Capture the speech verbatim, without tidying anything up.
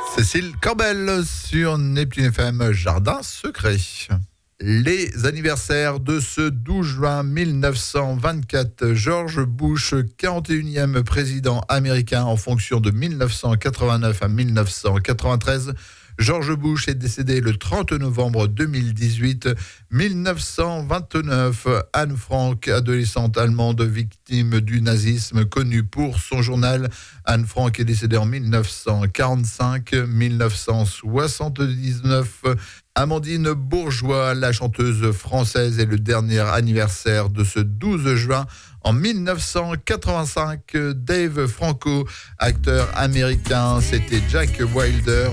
Cécile Corbel sur Neptune F M, Jardin secret. Les anniversaires de ce douze juin mille neuf cent vingt-quatre, George Bush, quarante et unième président américain en fonction de mille neuf cent quatre-vingt-neuf à mille neuf cent quatre-vingt-treize. George Bush est décédé le trente novembre deux mille dix-huit. mille neuf cent vingt-neuf, Anne Frank, adolescente allemande victime du nazisme, connue pour son journal. Anne Frank est décédée en mille neuf cent quarante-cinq. mille neuf cent soixante-dix-neuf, Amandine Bourgeois, la chanteuse française, est le dernier anniversaire de ce douze juin. En mille neuf cent quatre-vingt-cinq, Dave Franco, acteur américain, c'était Jack Wilder.